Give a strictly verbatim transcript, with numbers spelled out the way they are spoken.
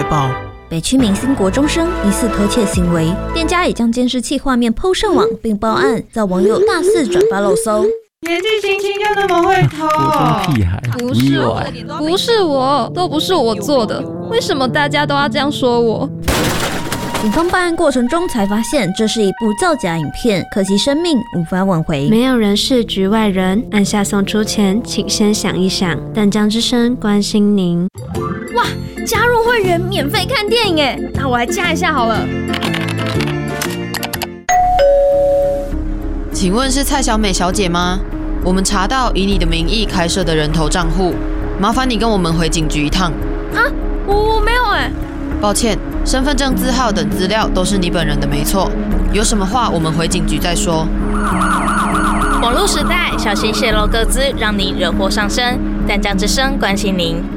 报。 北区明星国中生疑似偷窃行为，店家已将监视器画面 po 上网并报案，遭网友大肆转发肉搜。 年纪轻轻就那么会偷？ 国中屁孩， 不是我，不是我，都不是我做的，为什么大家都要这样说我？ 警方办案过程中才发现，这是一部造假影片，可惜生命无法挽回。 没有人是局外人，按下送出前，请先想一想。淡江之声关心您。 哇，加入会员免费看电影哎，那我来加一下好了。 请问是蔡小美小姐吗？我们查到以你的名义开设的人头账户，麻烦你跟我们回警局一趟。 啊，我我没有哎。 抱歉，身份证字号等资料都是你本人的没错，有什么话我们回警局再说。 网络时代，小心泄露个资，让你惹祸上身。淡江之声关心您。